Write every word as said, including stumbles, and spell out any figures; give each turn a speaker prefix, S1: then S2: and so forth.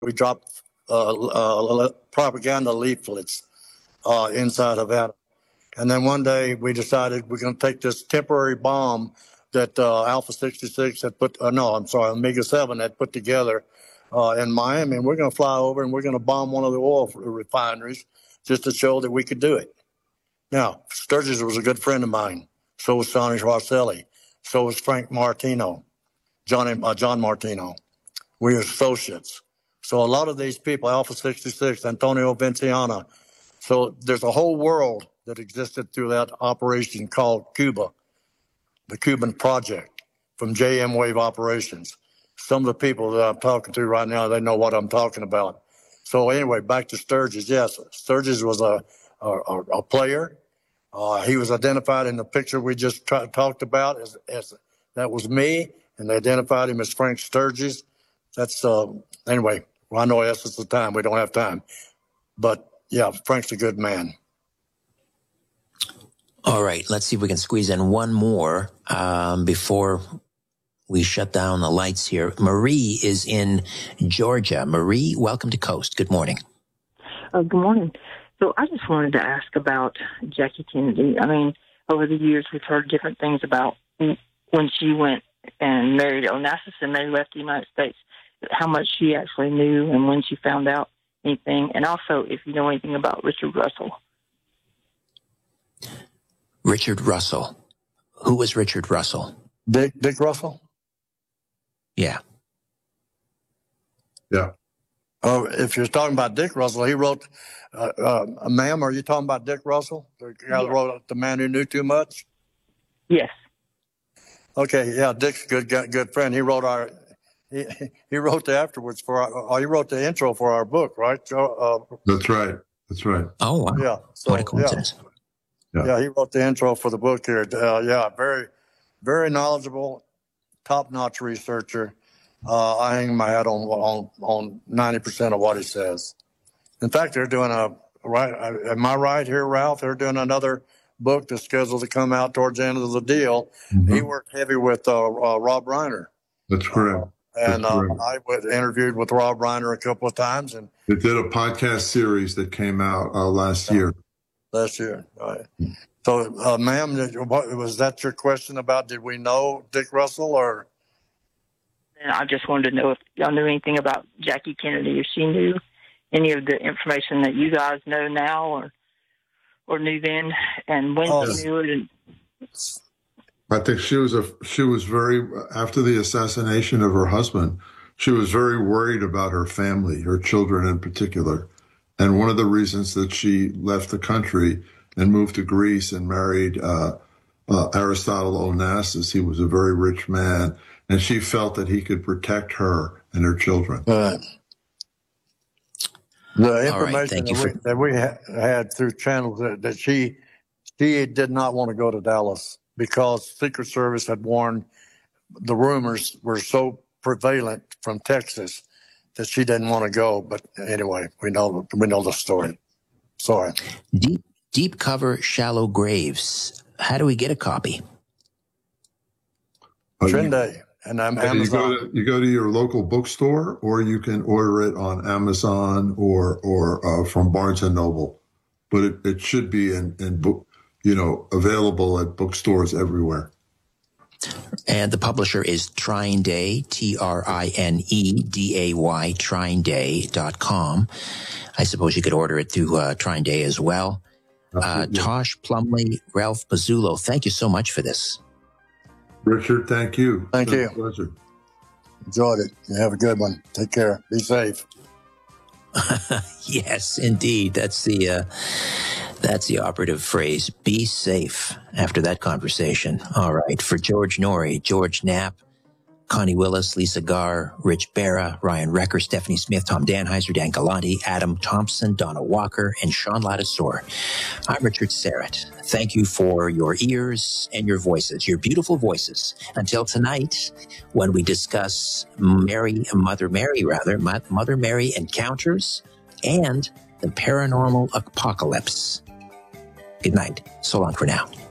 S1: we dropped uh, uh, propaganda leaflets uh, inside Havana. And then one day we decided we're going to take this temporary bomb that uh, Alpha sixty-six had put, uh, no, I'm sorry, Omega seven had put together uh, in Miami. And we're going to fly over and we're going to bomb one of the oil refineries just to show that we could do it. Now, Sturgis was a good friend of mine. So was Sonny Rosselli. So was Frank Martino, Johnny, uh, John Martino. We were associates. So a lot of these people, Alpha sixty-six, Antonio Vinciana. So there's a whole world that existed through that operation called Cuba, the Cuban Project from J M Wave Operations. Some of the people that I'm talking to right now, they know what I'm talking about. So anyway, back to Sturgis. Yes, Sturgis was a, a, a player. Uh, he was identified in the picture we just tra- talked about as, as that was me, and they identified him as Frank Sturgis. That's, uh, anyway, well, I know essence of time. We don't have time. But, yeah, Frank's a good man.
S2: All right, let's see if we can squeeze in one more um, before we shut down the lights here. Marie is in Georgia. Marie, welcome to Coast. Good morning.
S3: Uh, good morning. So I just wanted to ask about Jackie Kennedy. I mean, over the years, we've heard different things about when she went and married Onassis and they left the United States, how much she actually knew and when she found out anything. And also, if you know anything about Richard Russell.
S2: Richard Russell. Who was Richard Russell?
S1: Dick Dick Russell?
S2: Yeah.
S4: Yeah.
S1: Oh, if you're talking about Dick Russell, he wrote, uh, uh, ma'am, are you talking about Dick Russell? The guy
S3: Yeah.
S1: that wrote The Man Who Knew Too Much?
S3: Yes.
S1: Okay, yeah, Dick's a good, good friend. He wrote our, he, he wrote the afterwards for our, uh, he wrote the intro for our book, right? Uh,
S4: That's right. That's right.
S2: Oh, wow.
S1: Yeah. So,
S2: what a coincidence.
S1: Yeah.
S4: Yeah.
S1: Yeah, he wrote the intro for the book here. Uh, yeah, very, very knowledgeable, top-notch researcher. Uh, I hang my hat on on on ninety percent of what he says. In fact, they're doing a right. Am I right here, Ralph? They're doing another book that's scheduled to come out towards the end of the deal. Mm-hmm. He worked heavy with uh, uh, Rob Reiner.
S4: That's correct.
S1: Uh, and
S4: that's
S1: uh,
S4: correct.
S1: I was interviewed with Rob Reiner a couple of times, and
S4: they did a podcast series that came out uh, last
S1: yeah.
S4: year.
S1: Last year, right. So, uh, ma'am, was that your question about did we know Dick Russell or?
S3: And I just wanted to know if y'all knew anything about Jackie Kennedy, if she knew any of the information that you guys know now or or knew then, and when
S1: Oh.
S3: she knew it. And
S4: I think she was a she was very after the assassination of her husband. She was very worried about her family, her children in particular. And one of the reasons that she left the country and moved to Greece and married uh, uh, Aristotle Onassis, he was a very rich man, and she felt that he could protect her and her children.
S1: Uh, the information
S2: right, thank
S1: that,
S2: you
S1: we,
S2: for-
S1: that we ha- had through channels that, that she she did not want to go to Dallas because Secret Service had warned the rumors were so prevalent from Texas that she didn't want to go. But anyway, we know we know the story. Sorry.
S2: Deep, deep cover, shallow graves. How do we get a copy?
S4: Uh, you-
S1: Trende and I'm
S4: You
S1: Amazon.
S4: go, to, you go to your local bookstore, or you can order it on Amazon or or uh, from Barnes and Noble. But it, it should be in, in book, you know, available at bookstores everywhere.
S2: And the publisher is Trine Day, T R I N E D A Y, trine day dot com. I suppose you could order it through uh, Trine Day as well. Uh, Tosh Plumley, Ralph Pizzulo, thank you so much for this.
S4: Richard, thank you.
S1: Thank
S4: It's
S1: you.
S4: a pleasure.
S1: Enjoyed it. You have a good one. Take care. Be safe.
S2: Yes, indeed. That's the uh, that's the operative phrase. Be safe after that conversation. All right. For George Norrie, George Knapp, Connie Willis, Lisa Garr, Rich Barra, Ryan Recker, Stephanie Smith, Tom Danheiser, Dan Galante, Adam Thompson, Donna Walker, and Sean Lattisaur. I'm Richard Serrett. Thank you for your ears and your voices, your beautiful voices. Until tonight, when we discuss Mary, Mother Mary, rather, Mother Mary encounters and the paranormal apocalypse. Good night. So long for now.